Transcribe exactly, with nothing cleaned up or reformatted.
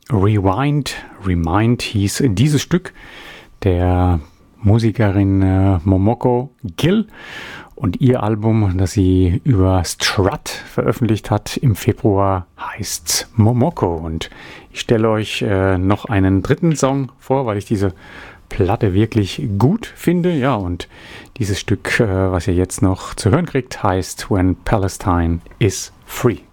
Rewind, Remind hieß dieses Stück der Musikerin äh, Momoko Gill und ihr Album, das sie über Strut veröffentlicht hat im Februar, heißt Momoko. Und ich stelle euch äh, noch einen dritten Song vor, weil ich diese Platte wirklich gut finde. Ja, und dieses Stück, äh, was ihr jetzt noch zu hören kriegt, heißt When Palestine is Free.